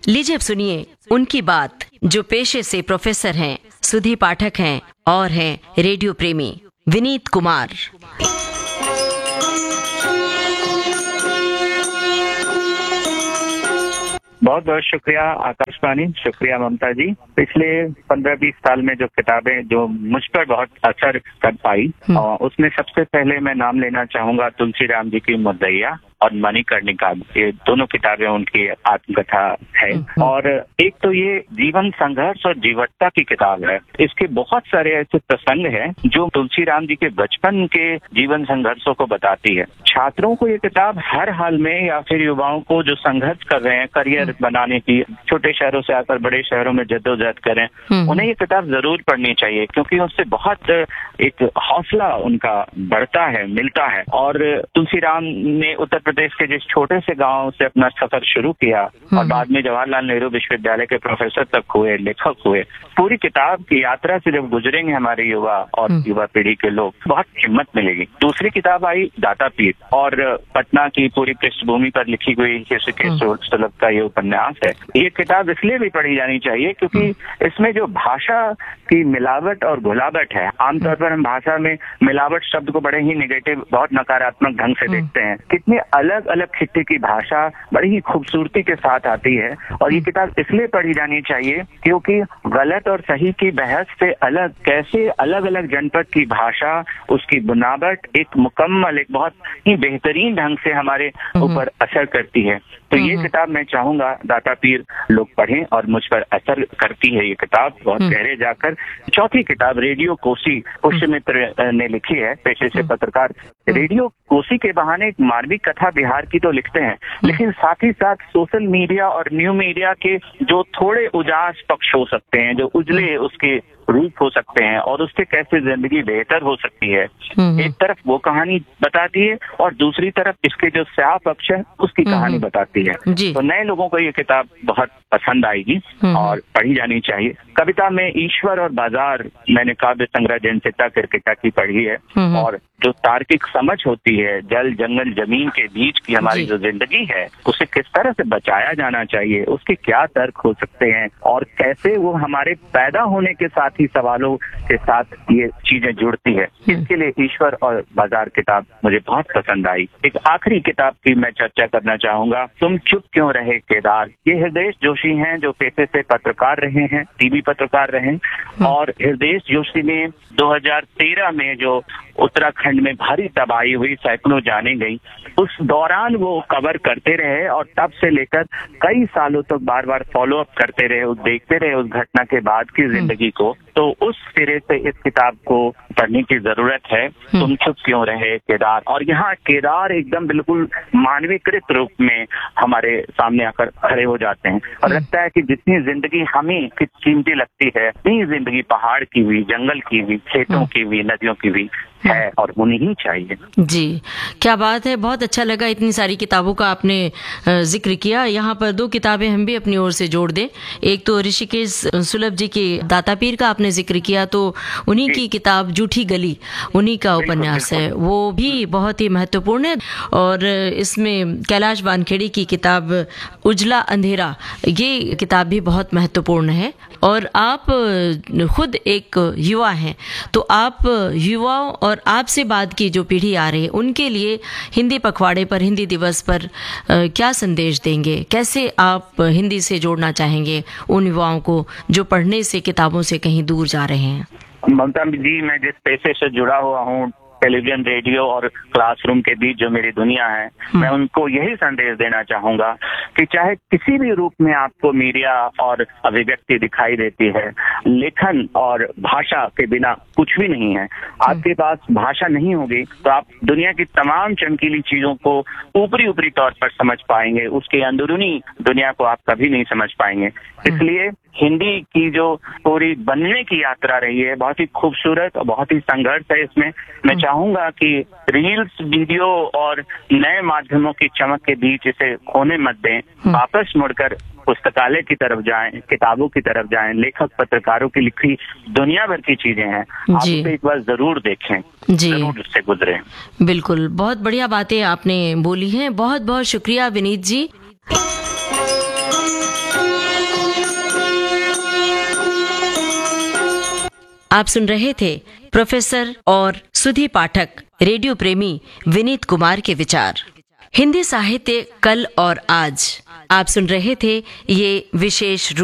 लीजिए अब सुनिए उनकी बात, जो पेशे से प्रोफेसर हैं, सुधी पाठक हैं और हैं रेडियो प्रेमी, विनीत कुमार। बहुत बहुत शुक्रिया आकाशवाणी, शुक्रिया ममता जी। पिछले 15-20 साल में जो किताबें जो मुझ पर बहुत असर कर पाई, उसमें सबसे पहले मैं नाम लेना चाहूंगा तुलसीराम जी की मुद्दैया और मणिकर्णिका। ये दोनों किताबें उनकी आत्मकथा है। और एक तो ये जीवन संघर्ष और जीवटता की किताब है। इसके बहुत सारे ऐसे प्रसंग हैं जो तुलसीराम जी के बचपन के जीवन संघर्षों को बताती है। छात्रों को ये किताब हर हाल में, या फिर युवाओं को जो संघर्ष कर रहे हैं करियर बनाने की, छोटे शहरों से आकर बड़े शहरों में जद्दोजहद करें, उन्हें ये किताब जरूर पढ़नी चाहिए, क्योंकि उससे बहुत एक हौसला उनका बढ़ता है, मिलता है। और तुलसीराम ने उत्तर प्रदेश के जिस छोटे से गांव से अपना सफर शुरू किया और बाद में जवाहरलाल नेहरू विश्वविद्यालय के प्रोफेसर तक हुए, लेखक हुए, पूरी किताब की यात्रा से जब गुजरेंगे हमारे युवा और युवा पीढ़ी के लोग, बहुत हिम्मत मिलेगी। दूसरी किताब आई दाता पीर, और पटना की पूरी पृष्ठभूमि पर लिखी हुई ऋषिकेश सुलभ का ये उपन्यास है। ये किताब इसलिए भी पढ़ी जानी चाहिए क्योंकि इसमें जो भाषा की मिलावट और घुलावट है, आमतौर पर हम भाषा में मिलावट शब्द को बड़े ही नेगेटिव, बहुत नकारात्मक ढंग से देखते हैं। कितनी अलग अलग खित्ते की भाषा बड़ी ही खूबसूरती के साथ आती है। और ये किताब इसलिए पढ़ी जानी चाहिए क्योंकि गलत और सही की बहस से अलग कैसे अलग अलग जनपद की भाषा, उसकी बनावट एक मुकम्मल, एक बहुत ही बेहतरीन ढंग से हमारे ऊपर असर करती है। तो ये किताब मैं चाहूंगा दाता पीर लोग पढ़ें, और मुझ पर असर करती है ये किताब बहुत गहरे जाकर। चौथी किताब रेडियो कोसी, पुष्यमित्र ने लिखी है, पेशे से पत्रकार। रेडियो कोसी के बहाने एक मानविक कथा बिहार की तो लिखते हैं, लेकिन साथ ही साथ सोशल मीडिया और न्यू मीडिया के जो थोड़े उजास पक्ष हो सकते हैं, जो उजले उसके रूप हो सकते हैं, और उससे कैसे जिंदगी बेहतर हो सकती है, एक तरफ वो कहानी बताती है और दूसरी तरफ इसके जो स्याह पक्ष है उसकी कहानी बताती है। तो नए लोगों को ये किताब बहुत पसंद आएगी और पढ़ी जानी चाहिए। कविता में ईश्वर और बाजार, मैंने काव्य संग्रह जनचेता किरकिटा की पढ़ी है, और जो तार्किक समझ होती है जल जंगल जमीन के बीच की हमारी जो जिंदगी है, उसे किस तरह से बचाया जाना चाहिए, उसके क्या तर्क हो सकते हैं, और कैसे वो हमारे पैदा होने के साथ ही सवालों के साथ ये चीजें जुड़ती है, इसके लिए ईश्वर और बाजार किताब मुझे बहुत पसंद आई। एक आखिरी किताब की मैं चर्चा करना चाहूंगा, तुम चुप क्यों रहे केदार। ये हृदय जोशी हैं जो पेशे से पत्रकार रहे हैं, टीवी पत्रकार रहे, और हृदय जोशी ने 2013 में जो उत्तराखंड में भारी तबाही हुई, सैकड़ों जाने गई, उस दौरान वो कवर करते रहे और तब से लेकर कई सालों तक बार बार फॉलो अप करते रहे, देखते रहे उस घटना के बाद की जिंदगी को। तो उस सिरे से इस किताब को पढ़ने की जरूरत है, तुम चुप क्यों रहे केदार। और यहाँ केदार एकदम बिल्कुल मानवीकृत रूप में हमारे सामने आकर खड़े हो जाते हैं, और लगता है कि जितनी जिंदगी हमें कीमती लगती है, इतनी जिंदगी पहाड़ की भी, जंगल की भी, खेतों की भी, नदियों की भी है, और उन्हें ही चाहिए। जी, क्या बात है। बहुत अच्छा लगा, इतनी सारी किताबों का आपने जिक्र किया। यहाँ पर 2 किताबें हम भी अपनी ओर से जोड़ दें। एक तो ऋषिकेश सुलभ जी की दाता पीर का आपने जिक्र किया, तो उन्हीं की किताब जूठी गली, उन्हीं का उपन्यास है, वो भी बहुत ही महत्वपूर्ण है। और इसमें कैलाश वानखेड़ी की किताब उजला अंधेरा, ये किताब भी बहुत महत्वपूर्ण है। और आप खुद एक युवा हैं, तो आप युवाओं और आपसे बाद की जो पीढ़ी आ रही है उनके लिए हिंदी पखवाड़े पर, हिंदी दिवस पर क्या संदेश देंगे? कैसे आप हिंदी से जोड़ना चाहेंगे उन युवाओं को जो पढ़ने से, किताबों से कहीं दूर जा रहे हैं? ममता जी, मैं जिस पेशे से जुड़ा हुआ हूँ, टेलीविजन, रेडियो और क्लासरूम के बीच जो मेरी दुनिया है, मैं उनको यही संदेश देना चाहूंगा कि चाहे किसी भी रूप में आपको मीडिया और अभिव्यक्ति दिखाई देती है, लेखन और भाषा के बिना कुछ भी नहीं है। आपके पास भाषा नहीं होगी तो आप दुनिया की तमाम चमकीली चीजों को ऊपरी तौर पर समझ पाएंगे, उसके अंदरूनी दुनिया को आप कभी नहीं समझ पाएंगे। इसलिए हिंदी की जो पूरी बनने की यात्रा रही है, बहुत ही खूबसूरत और बहुत ही संघर्ष है इसमें। मैं चाहूंगा कि रील्स, वीडियो और नए माध्यमों की चमक के बीच इसे खोने मत दें, वापस मुड़कर पुस्तकालय की तरफ जाएं, किताबों की तरफ जाएं। लेखक पत्रकारों की लिखी दुनिया भर की चीजें हैं, आप उसे एक बार जरूर देखें, जरूर उससे गुजरें। बिल्कुल, बहुत बढ़िया बातें आपने बोली हैं। बहुत बहुत शुक्रिया विनीत जी। आप सुन रहे थे प्रोफेसर और सुधी पाठक रेडियो प्रेमी विनीत कुमार के विचार। हिंदी साहित्य कल और आज आप सुन रहे थे ये विशेष